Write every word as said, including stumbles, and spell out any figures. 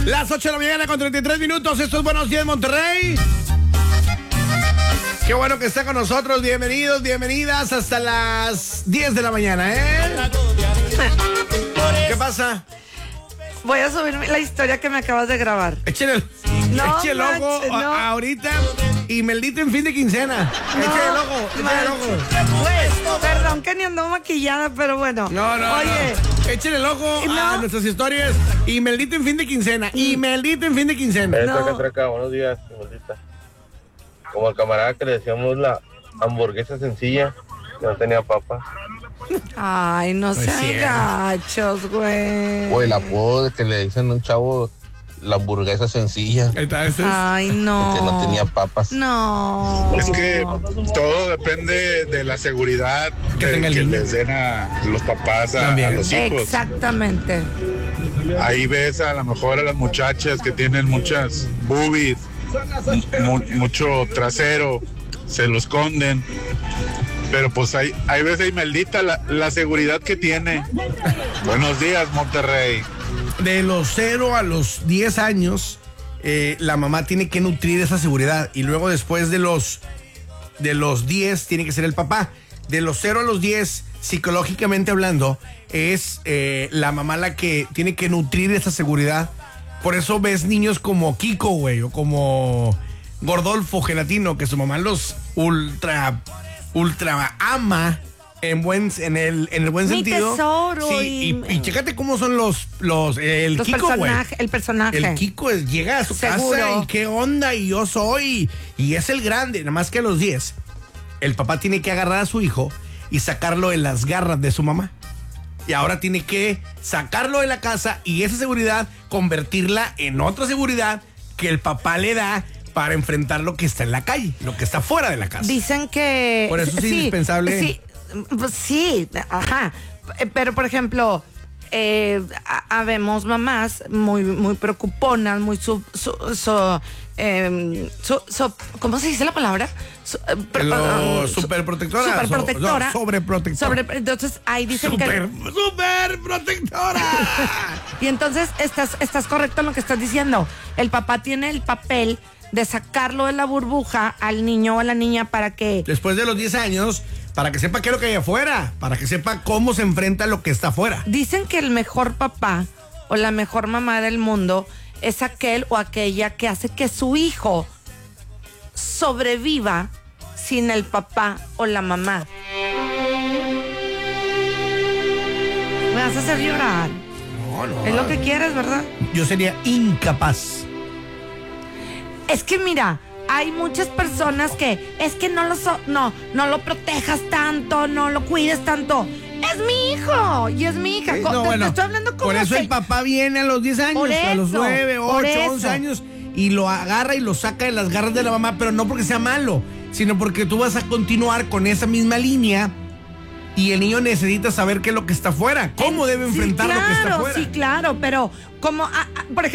Las ocho de la mañana con treinta y tres minutos. Esto es Buenos Días, Monterrey. Qué bueno que está con nosotros. Bienvenidos, bienvenidas hasta las diez de la mañana, ¿eh? ¿Qué pasa? Voy a subir la historia que me acabas de grabar. Échale el, No, eche el ojo manches, no. a- ahorita y meldito en fin de quincena. No, Eche el ojo, eche el manches. ojo. Pues, perdón que ni ando maquillada, pero bueno. No, no, Oye, no. Échale el ojo No. a nuestras historias y meldito en fin de quincena. Y meldito en fin de quincena. Eh, No. traca, traca, buenos días, maldita. Como el camarada que le decíamos la hamburguesa sencilla, que no tenía papa. ay, no No es sean cierto. gachos, güey. O el apodo de que le dicen a un chavo la hamburguesa sencilla, Ahí está, ese es- Ay, no. que no tenía papas. No. Es que todo depende de la seguridad Que que, tenga el que niño. les den a los papás, a, También. a los hijos. Exactamente. Ahí ves a lo mejor a las muchachas que tienen muchas boobies, mu- mucho trasero, se lo esconden. Pero pues hay, hay veces ahí maldita la, la seguridad que tiene. Buenos días, Monterrey. De los cero a los diez años, eh, la mamá tiene que nutrir esa seguridad. Y luego después de los, de los diez, tiene que ser el papá. De los cero a los diez, psicológicamente hablando, es eh, la mamá la que tiene que nutrir esa seguridad. Por eso ves niños como Kiko, güey, o como Gordolfo Gelatino, que su mamá los ultra, ultra ama. En buen, en el, en el buen Mi sentido. tesoro Sí, y- y, y chécate cómo son los, los, el Los Kiko, güey. personajes, el personaje. El Kiko es- llega a su Seguro. casa y qué onda, y yo soy, y es el grande, nada más que a los diez. El papá tiene que agarrar a su hijo y sacarlo de las garras de su mamá. Y ahora tiene que sacarlo de la casa y esa seguridad convertirla en otra seguridad que el papá le da para enfrentar lo que está en la calle, lo que está fuera de la casa. Dicen que... Por eso es indispensable. Sí, pues sí, ajá. Eh, Pero, por ejemplo, eh, ha- habemos mamás muy, muy preocuponas, muy sub... Su, su- em, su- su- ¿cómo se dice la palabra? Su- eh, pre- Lo um, su- superprotectora, Superprotectora. so- no, sobreprotectora. Sobre- entonces, ahí dicen Super, que... super protectora. Y entonces, estás, estás correcto en lo que estás diciendo. El papá tiene el papel de sacarlo de la burbuja al niño o a la niña para que... Después de los diez años, para que sepa qué es lo que hay afuera, para que sepa cómo se enfrenta a lo que está afuera. Dicen que el mejor papá o la mejor mamá del mundo es aquel o aquella que hace que su hijo sobreviva sin el papá o la mamá. Me vas a hacer llorar. No, no. Es lo que quieres, ¿verdad? Yo sería incapaz. Es que mira, hay muchas personas que es que no lo so- no, no lo protejas tanto, no lo cuides tanto. Es mi hijo y es mi hija. Sí, Co- no, te, bueno, te estoy hablando como por eso se- el papá viene a los diez años, Por a los eso, nueve, por ocho, eso. once años y lo agarra y lo saca de las garras de la mamá, pero no porque sea malo, sino porque tú vas a continuar con esa misma línea y el niño necesita saber qué es lo que está afuera, cómo debe Sí, enfrentar lo que está claro, afuera. Sí, claro, pero como, ah, ah, por ejemplo,